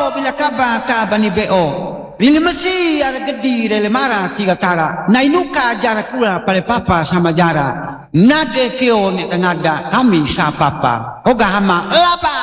beo bila kaba ni beo. Ini mesti ada gede le mara tiga tara. Na inuka jara kula pale papa sama jara. Nage keo ni tengada kami sa papa. Oga hama apa